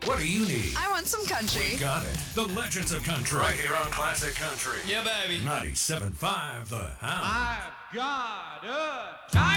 What do you need? I want some country. Got it. The Legends of Country. Right here on Classic Country. Yeah, baby. 97.5 The Hound. I've got a tiger.